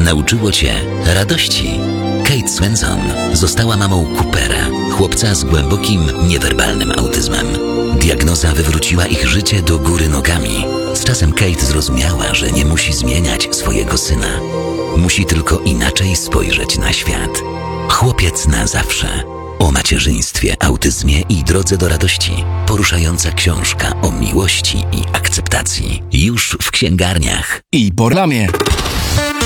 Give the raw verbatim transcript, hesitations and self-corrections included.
nauczyło cię radości. Kate Swenson została mamą Coopera, chłopca z głębokim, niewerbalnym autyzmem. Diagnoza wywróciła ich życie do góry nogami. Z czasem Kate zrozumiała, że nie musi zmieniać swojego syna. Musi tylko inaczej spojrzeć na świat. Chłopiec na zawsze. O macierzyństwie, autyzmie i drodze do radości. Poruszająca książka o miłości i akceptacji. Już w księgarniach. I po reklamie.